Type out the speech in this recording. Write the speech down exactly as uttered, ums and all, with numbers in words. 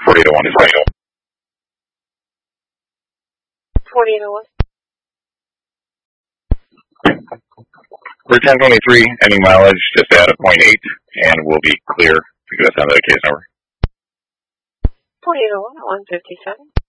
forty-eight oh one is right. forty-eight oh one. We're ten twenty-three, any mileage, just add a point eight, and we'll be clear to get us onto the case number. forty-eight oh one at one fifty-seven.